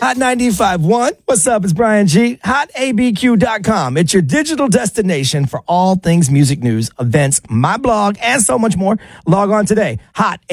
Hot 95.1. What's up? It's Brian G. HotABQ.com. It's your digital destination for all things music news, events, my blog, and so much more. Log on today. Hot